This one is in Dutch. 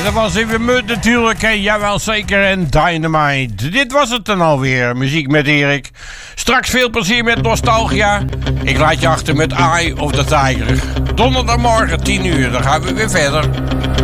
dat was even Mud natuurlijk. En jawel, zeker. En Dynamite. Dit was het dan alweer. Muziek met Erik. Straks veel plezier met Nostalgia. Ik laat je achter met Eye of the Tiger. Donderdagmorgen 10 uur. Dan gaan we weer verder.